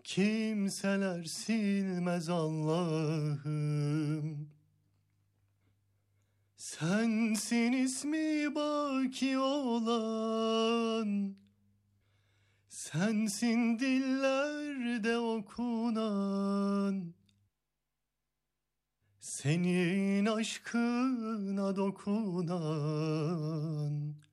kimseler silmez Allah'ım. Sensin ismi baki olan, sensin dillerde okunan, senin aşkına dokunan.